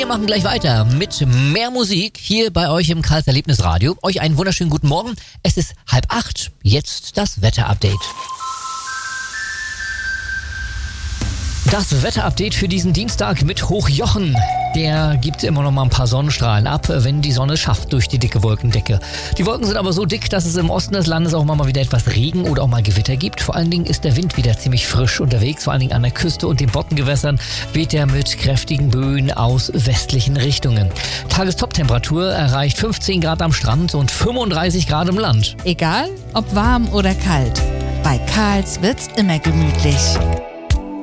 Wir machen gleich weiter mit mehr Musik hier bei euch im Karls Erlebnisradio. Euch einen wunderschönen guten Morgen. Es ist 7:30. Jetzt das Wetterupdate. Das Wetterupdate für diesen Dienstag mit Hochjochen. Der gibt immer noch mal ein paar Sonnenstrahlen ab, wenn die Sonne schafft durch die dicke Wolkendecke. Die Wolken sind aber so dick, dass es im Osten des Landes auch mal wieder etwas Regen oder auch mal Gewitter gibt. Vor allen Dingen ist der Wind wieder ziemlich frisch unterwegs. Vor allen Dingen an der Küste und den Bottengewässern weht er mit kräftigen Böen aus westlichen Richtungen. Tagestoptemperatur erreicht 15 Grad am Strand und 35 Grad im Land. Egal, ob warm oder kalt, bei Karls wird's immer gemütlich.